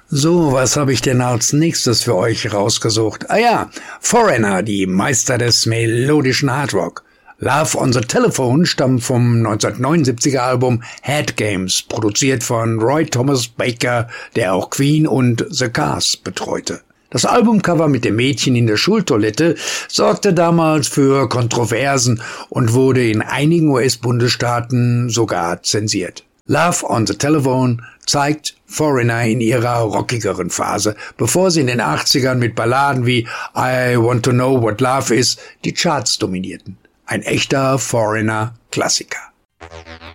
So, was habe ich denn als nächstes für euch rausgesucht? Ah ja, Foreigner, die Meister des melodischen Hardrock. Love on the Telephone stammt vom 1979er Album Head Games, produziert von Roy Thomas Baker, der auch Queen und The Cars betreute. Das Albumcover mit dem Mädchen in der Schultoilette sorgte damals für Kontroversen und wurde in einigen US-Bundesstaaten sogar zensiert. Love on the Telephone zeigt Foreigner in ihrer rockigeren Phase, bevor sie in den 80ern mit Balladen wie I Want to Know What Love Is die Charts dominierten. Ein echter Foreigner-Klassiker.